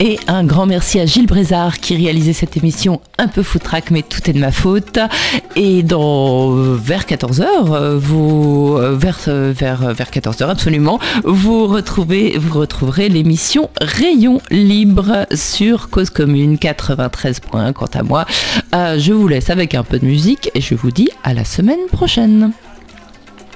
Et un grand merci à Gilles Brézard qui réalisait cette émission un peu foutraque, mais tout est de ma faute. Et vers 14h, vers 14h absolument, vous retrouverez l'émission Rayon Libre sur Cause Commune 93.1. Quant à moi, je vous laisse avec un peu de musique et je vous dis à la semaine prochaine.